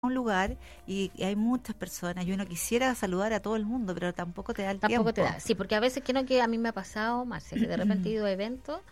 un lugar y hay muchas personas y uno quisiera saludar a todo el mundo, pero tampoco te da el tiempo. Tampoco te da, sí, porque a veces que a mí me ha pasado, Marcia, que de repente he ido a eventos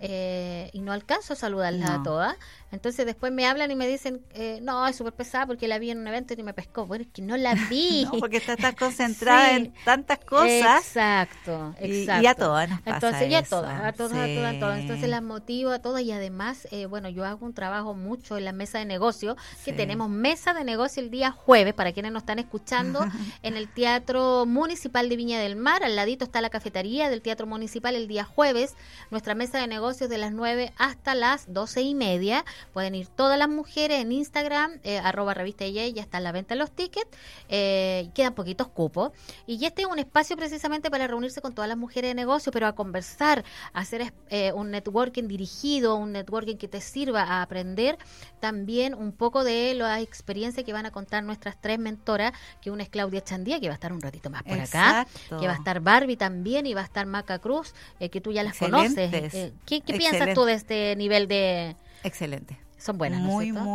y no alcanzo a saludarlas a todas. Entonces después me hablan y me dicen, no, es súper pesada porque la vi en un evento y me pescó. Bueno, es que no la vi. No, porque estás concentrada en tantas cosas. Exacto. Y a todas nos pasa. Entonces, y a eso. todas. Entonces las motivo a todas y además, bueno, yo hago un trabajo mucho en la mesa de negocio, que tenemos mesa de negocio el día jueves, para quienes nos están escuchando, en el Teatro Municipal de Viña del Mar. Al ladito está la cafetería del Teatro Municipal el día jueves. Nuestra mesa de negocios de las 9 hasta las 12:30. Pueden ir todas las mujeres en Instagram, @revista ella, ya está a la venta los tickets. Quedan poquitos cupos. Y este es un espacio precisamente para reunirse con todas las mujeres de negocio, pero a conversar, a hacer un networking dirigido, un networking que te sirva a aprender también un poco de la experiencia que van a contar nuestras tres mentoras, que una es Claudia Chandía, que va a estar un ratito más por acá, que va a estar Barbie también, y va a estar Maca Cruz, que tú ya las conoces. ¿Qué piensas tú de este nivel de...? Excelente. Son buenas, muy, ¿no es cierto?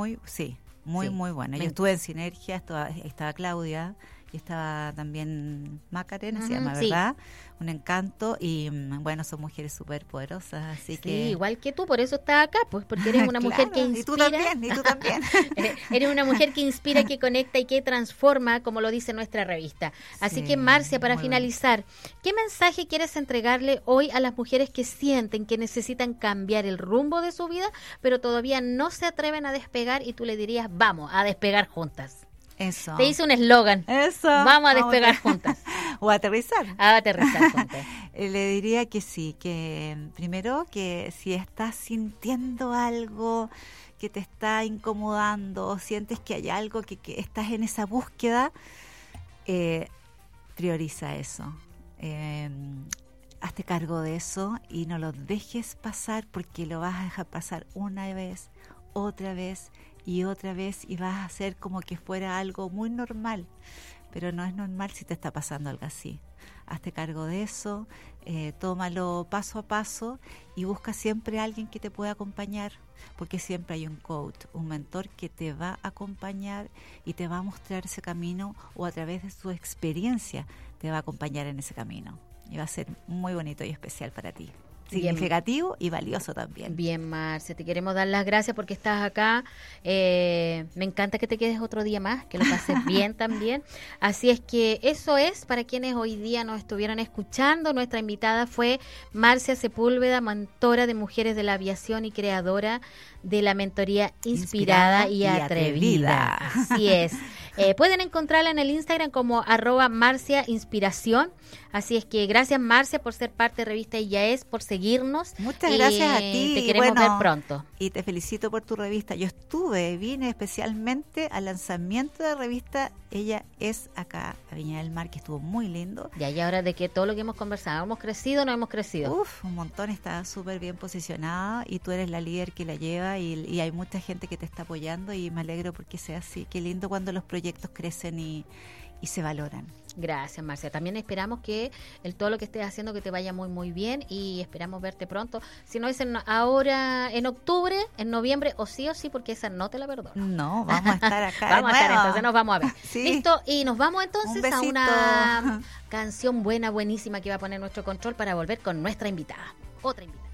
Muy buenas. Yo estuve en Sinergia, estaba Claudia y estaba también Macarena, se llama, ¿verdad? Un encanto y bueno, son mujeres súper poderosas, así que... Sí, igual que tú, por eso estás acá, pues porque eres una mujer que inspira. Y tú también. Eres una mujer que inspira, que conecta y que transforma, como lo dice nuestra revista. Así que, Marcia, para finalizar, ¿qué mensaje quieres entregarle hoy a las mujeres que sienten que necesitan cambiar el rumbo de su vida, pero todavía no se atreven a despegar, y tú le dirías, vamos a despegar juntas? Eso. Te hice un eslogan. Eso. Vamos a despegar juntas. O a aterrizar. A aterrizar juntas. Le diría que sí, que primero que si estás sintiendo algo que te está incomodando o sientes que hay algo que estás en esa búsqueda, prioriza eso. Hazte cargo de eso y no lo dejes pasar, porque lo vas a dejar pasar una vez, otra vez y otra vez, y vas a hacer como que fuera algo muy normal, pero no es normal si te está pasando algo así. Hazte cargo de eso, tómalo paso a paso y busca siempre a alguien que te pueda acompañar, porque siempre hay un coach, un mentor que te va a acompañar y te va a mostrar ese camino, o a través de su experiencia te va a acompañar en ese camino, y va a ser muy bonito y especial para ti. Significativo y valioso también. Bien, Marcia, te queremos dar las gracias porque estás acá. Me encanta que te quedes otro día más, que lo pases bien también. Así es que eso es para quienes hoy día nos estuvieron escuchando. Nuestra invitada fue Marcia Sepúlveda, mentora de mujeres de la aviación y creadora de la mentoría Inspirada y Atrevida. Así es. Pueden encontrarla en el Instagram como @MarciaInspiración. Así es que gracias, Marcia, por ser parte de Revista Ella Es, por seguirnos. Muchas gracias a ti. Te queremos ver pronto. Y te felicito por tu revista. Yo vine especialmente al lanzamiento de la revista Ella Es acá a Viña del Mar, que estuvo muy lindo. Y ahora de que todo lo que hemos conversado, ¿hemos crecido o no hemos crecido? Un montón, está súper bien posicionada y tú eres la líder que la lleva y hay mucha gente que te está apoyando, y me alegro porque sea así. Qué lindo cuando los proyectos crecen y se valoran. Gracias, Marcia. También esperamos que todo lo que estés haciendo que te vaya muy, muy bien, y esperamos verte pronto. Si no es ahora en octubre, en noviembre, o sí, porque esa no te la perdono. No, vamos a estar acá. Vamos a estar, entonces nos vamos a ver. Sí. Listo, y nos vamos entonces a besito. una canción buenísima que va a poner nuestro control para volver con nuestra invitada. Otra invitada.